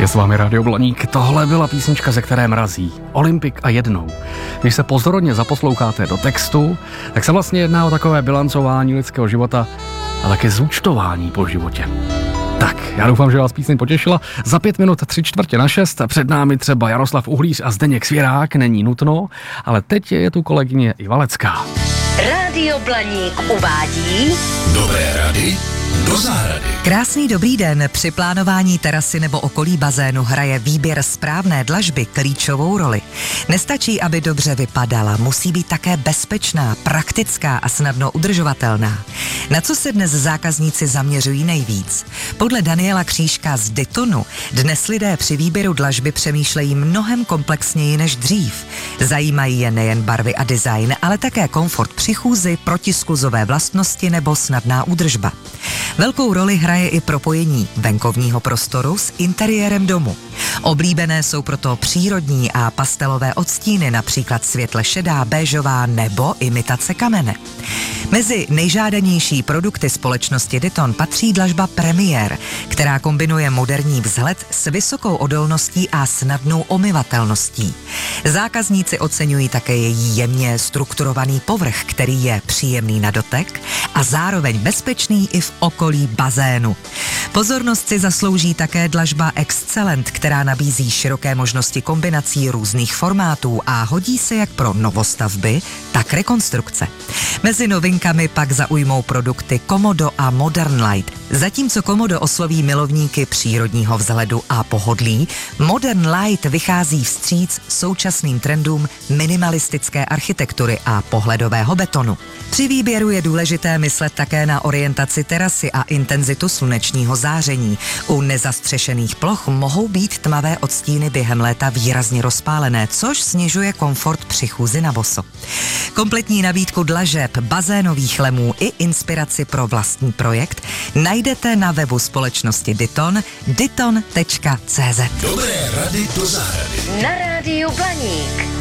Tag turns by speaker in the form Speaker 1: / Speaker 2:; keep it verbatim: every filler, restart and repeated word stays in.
Speaker 1: Je s vámi Radio Blaník. Tohle byla písnička, ze které mrazí. Olympik a jednou. Když se pozorodně zaposloucháte do textu, tak se vlastně jedná o takové bilancování lidského života a také zúčtování po životě. Tak, já doufám, že vás píseň potěšila. Za pět minut tři čtvrtě na šest, před námi třeba Jaroslav Uhlíř a Zdeněk Svěrák, není nutno, ale teď je tu kolegyně Ivalecká.
Speaker 2: Radio Blaník uvádí
Speaker 3: Dobré rady do zahrady.
Speaker 4: Krásný dobrý den. Při plánování terasy nebo okolí bazénu hraje výběr správné dlažby klíčovou roli. Nestačí, aby dobře vypadala, musí být také bezpečná, praktická a snadno udržovatelná. Na co se dnes zákazníci zaměřují nejvíc? Podle Daniela Křížka z Ditonu dnes lidé při výběru dlažby přemýšlejí mnohem komplexněji než dřív. Zajímají je nejen barvy a design, ale také komfort při chůzi, protiskluzové vlastnosti nebo snadná údržba. Velkou roli hraje i propojení venkovního prostoru s interiérem domu. Oblíbené jsou proto přírodní a pastelové odstíny, například světle šedá, béžová nebo imitace kamene. Mezi nejžádanější produkty společnosti Diton patří dlažba Premier, která kombinuje moderní vzhled s vysokou odolností a snadnou omyvatelností. Zákazníci oceňují také její jemně strukturovaný povrch, který je příjemný na dotek a zároveň bezpečný i v okolí bazénu. Pozornost si zaslouží také dlažba Excellent, která nabízí široké možnosti kombinací různých formátů a hodí se jak pro novostavby, tak rekonstrukce. Mezi novinkami pak zaujmou produkty Komodo a Modern Light. Zatímco Komodo osloví milovníky přírodního vzhledu a pohodlí, Modern Light vychází vstříc současným trendům minimalistické architektury a pohledového betonu. Při výběru je důležité myslet také na orientaci terasy a intenzitu slunečního záření. U nezastřešených ploch mohou být tmavé odstíny během léta výrazně rozpálené, což snižuje komfort při chůzi na boso. Kompletní nabídku dlažeb, bazénových lemů i inspiraci pro vlastní projekt najdete na webu společnosti Diton diton tečka cé zet.
Speaker 3: Dobré rady do zahrady.
Speaker 2: na Rádiu Blaník.